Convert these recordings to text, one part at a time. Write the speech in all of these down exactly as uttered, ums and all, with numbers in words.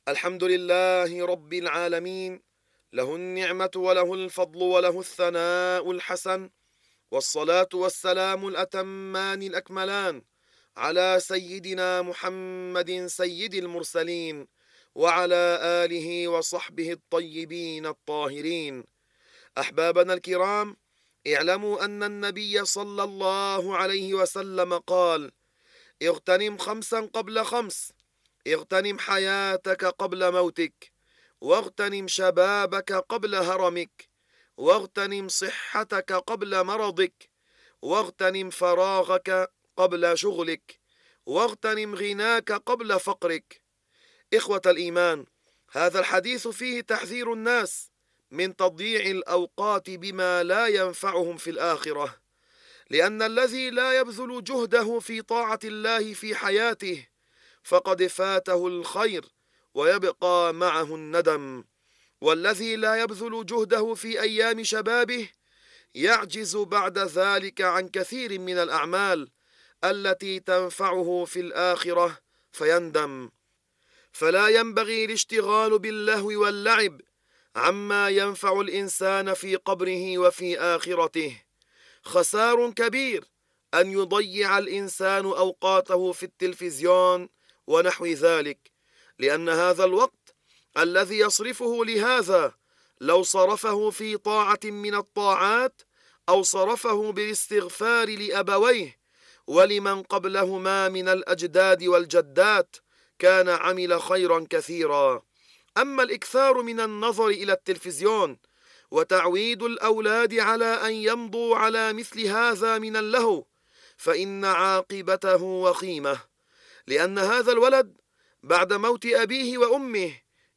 الحمد لله رب العالمين، له النعمة وله الفضل وله الثناء الحسن، والصلاة والسلام الأتمان الأكملان على سيدنا محمد سيد المرسلين، وعلى آله وصحبه الطيبين الطاهرين. أحبابنا الكرام، اعلموا أن النبي صلى الله عليه وسلم قال: اغتنم خمسا قبل خمس، اغتنم حياتك قبل موتك، واغتنم شبابك قبل هرمك، واغتنم صحتك قبل مرضك، واغتنم فراغك قبل شغلك، واغتنم غناك قبل فقرك. إخوة الإيمان، هذا الحديث فيه تحذير الناس من تضييع الأوقات بما لا ينفعهم في الآخرة، لأن الذي لا يبذل جهده في طاعة الله في حياته فقد فاته الخير ويبقى معه الندم، والذي لا يبذل جهده في أيام شبابه يعجز بعد ذلك عن كثير من الأعمال التي تنفعه في الآخرة فيندم. فلا ينبغي الاشتغال باللهو واللعب عما ينفع الإنسان في قبره وفي آخرته. خسار كبير أن يضيع الإنسان أوقاته في التلفزيون ونحو ذلك، لأن هذا الوقت الذي يصرفه لهذا لو صرفه في طاعة من الطاعات، أو صرفه بالاستغفار لأبويه ولمن قبلهما من الأجداد والجدات، كان عمل خيرا كثيرا. أما الإكثار من النظر إلى التلفزيون وتعويد الأولاد على أن يمضوا على مثل هذا من اللهو، فإن عاقبته وخيمة، لأن هذا الولد بعد موت أبيه وأمه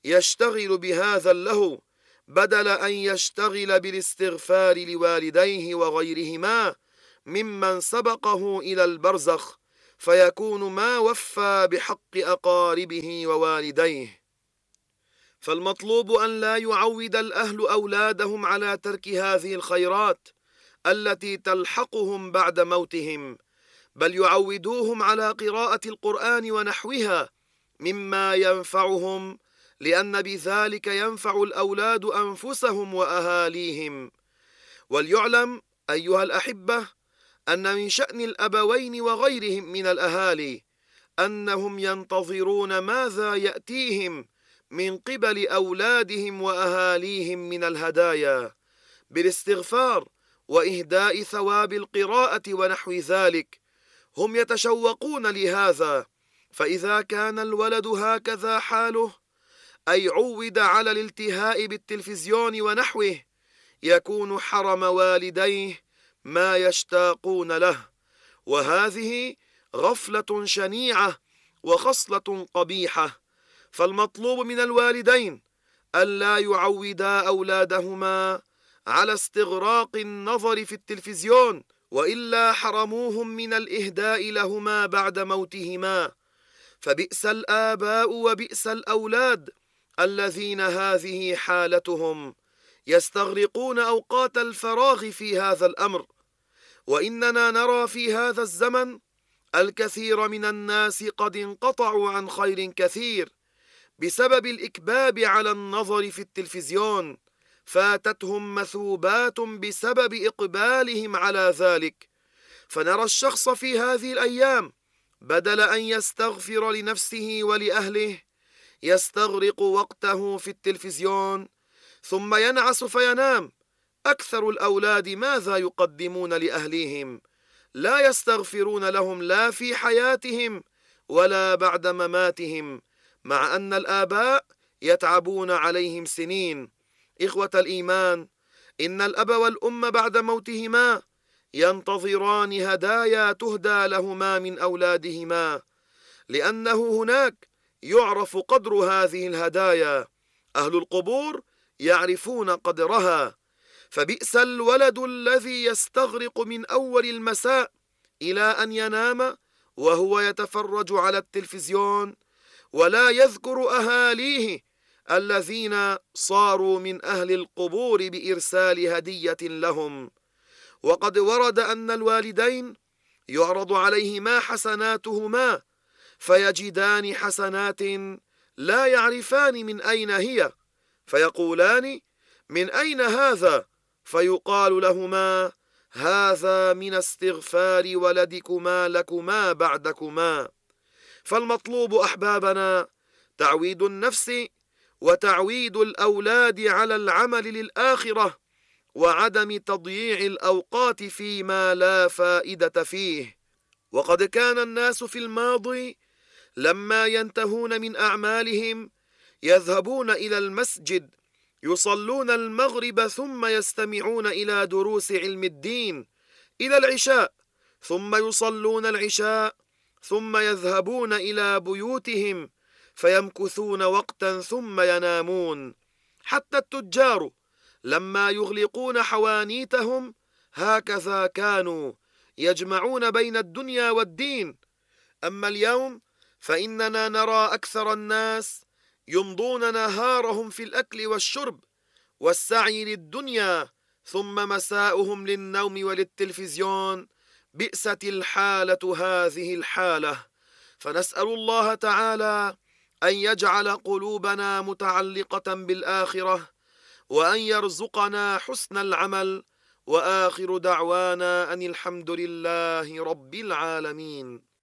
يشتغل بهذا اللهو بدل أن يشتغل بالاستغفار لوالديه وغيرهما ممن سبقه إلى البرزخ، فيكون ما وفى بحق أقاربه ووالديه. فالمطلوب أن لا يعود الأهل أولادهم على ترك هذه الخيرات التي تلحقهم بعد موتهم، بل يعودوهم على قراءة القرآن ونحوها مما ينفعهم، لأن بذلك ينفع الأولاد أنفسهم وأهاليهم. وليعلم أيها الأحبة أن من شأن الأبوين وغيرهم من الأهالي أنهم ينتظرون ماذا يأتيهم من قبل أولادهم وأهاليهم من الهدايا بالاستغفار وإهداء ثواب القراءة ونحو ذلك. هم يتشوقون لهذا، فإذا كان الولد هكذا حاله، أي عود على الالتهاء بالتلفزيون ونحوه، يكون حرم والديه ما يشتاقون له، وهذه غفلة شنيعة وخصلة قبيحة. فالمطلوب من الوالدين ألا يعودا أولادهما على استغراق النظر في التلفزيون، وإلا حرموهم من الإهداء لهما بعد موتهما. فبئس الآباء وبئس الأولاد الذين هذه حالتهم، يستغرقون أوقات الفراغ في هذا الأمر. وإننا نرى في هذا الزمن الكثير من الناس قد انقطعوا عن خير كثير بسبب الإكباب على النظر في التلفزيون، فاتتهم مثوبات بسبب إقبالهم على ذلك. فنرى الشخص في هذه الأيام بدل أن يستغفر لنفسه ولأهله يستغرق وقته في التلفزيون، ثم ينعس فينام. أكثر الأولاد ماذا يقدمون لأهليهم؟ لا يستغفرون لهم لا في حياتهم ولا بعد مماتهم، مع أن الآباء يتعبون عليهم سنين. إخوة الإيمان، إن الأب والأم بعد موتهما ينتظران هدايا تهدى لهما من أولادهما، لأنه هناك يعرف قدر هذه الهدايا. أهل القبور يعرفون قدرها. فبئس الولد الذي يستغرق من أول المساء إلى أن ينام وهو يتفرج على التلفزيون ولا يذكر أهاليه الذين صاروا من أهل القبور بإرسال هدية لهم. وقد ورد أن الوالدين يعرض عليهما حسناتهما فيجدان حسنات لا يعرفان من أين هي، فيقولان: من أين هذا؟ فيقال لهما: هذا من استغفار ولدكما لكما بعدكما. فالمطلوب أحبابنا تعويد النفس وتعويد الأولاد على العمل للآخرة، وعدم تضييع الأوقات فيما لا فائدة فيه. وقد كان الناس في الماضي لما ينتهون من أعمالهم يذهبون إلى المسجد، يصلون المغرب ثم يستمعون إلى دروس علم الدين إلى العشاء، ثم يصلون العشاء، ثم يذهبون إلى بيوتهم فيمكثون وقتا ثم ينامون. حتى التجار لما يغلقون حوانيتهم هكذا كانوا يجمعون بين الدنيا والدين. أما اليوم فإننا نرى أكثر الناس يمضون نهارهم في الأكل والشرب والسعي للدنيا، ثم مساؤهم للنوم وللتلفزيون. بئست الحالة هذه الحالة، فنسأل الله تعالى أن يجعل قلوبنا متعلقة بالآخرة، وأن يرزقنا حسن العمل. وآخر دعوانا أن الحمد لله رب العالمين.